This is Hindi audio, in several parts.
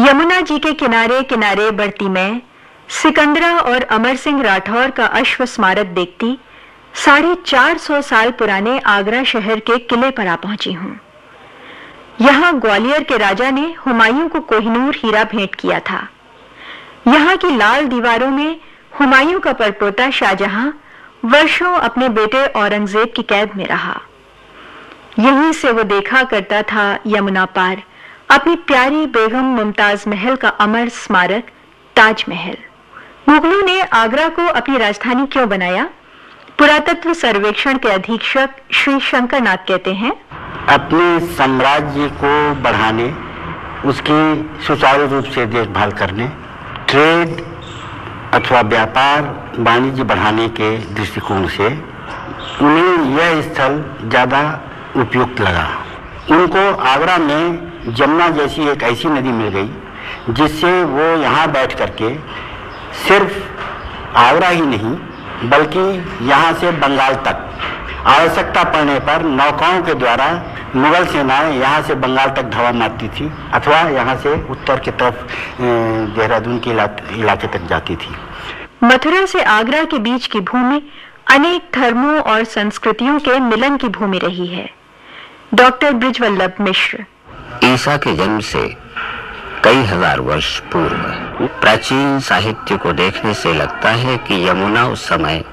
यमुना जी के किनारे किनारे बढ़ती मैं सिकंदरा और अमर सिंह राठौर का अश्व स्मारक देखती 450 साल पुराने आगरा शहर के किले पर आ पहुंची हूं। यहां ग्वालियर के राजा ने हुमायूं को कोहिनूर हीरा भेंट किया था। यहां की लाल दीवारों में हुमायूं का परपोता शाहजहां वर्षों अपने बेटे औरंगजेब की कैद में रहा। यहीं से वो देखा करता था यमुना पार अपनी प्यारी बेगम मुमताज महल का अमर स्मारक ताजमहल। मुगलों ने आगरा को अपनी राजधानी क्यों बनाया? पुरातत्व सर्वेक्षण के अधीक्षक श्री शंकर नाथ कहते हैं, अपने साम्राज्य को बढ़ाने, उसकी सुचारू रूप से देखभाल करने, ट्रेड अथवा व्यापार वाणिज्य बढ़ाने के दृष्टिकोण से उन्हें यह स्थल ज़्यादा उपयुक्त लगा। उनको आगरा में जमुना जैसी एक ऐसी नदी मिल गई जिससे वो यहाँ बैठ करके सिर्फ आगरा ही नहीं बल्कि यहाँ से बंगाल तक आवश्यकता पड़ने पर नौकाओं के द्वारा मुगल सेनाएं यहाँ से बंगाल तक धावा मारती थी अथवा यहाँ से उत्तर की तरफ देहरादून के इलाके तक जाती थी। मथुरा से आगरा के बीच की भूमि अनेक धर्मों और संस्कृतियों के मिलन की भूमि रही है। डॉक्टर बृजवल्लभ मिश्र। ईसा के जन्म से कई हजार वर्ष पूर्व प्राचीन साहित्य को देखने से लगता है कि यमुना उस समय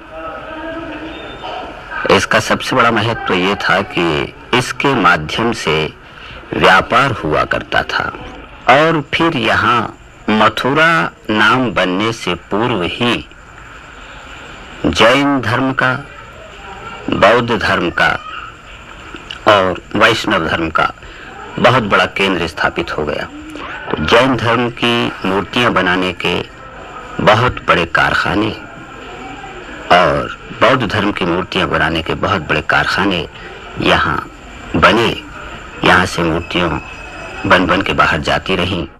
इसका सबसे बड़ा महत्व ये था कि इसके माध्यम से व्यापार हुआ करता था और फिर यहाँ मथुरा नाम बनने से पूर्व ही जैन धर्म का, बौद्ध धर्म का और वैष्णव धर्म का बहुत बड़ा केंद्र स्थापित हो गया। तो जैन धर्म की मूर्तियां बनाने के बहुत बड़े कारखाने और बौद्ध धर्म की मूर्तियां बनाने के बहुत बड़े कारखाने यहाँ बने। यहाँ से मूर्तियां बन बन के बाहर जाती रहीं।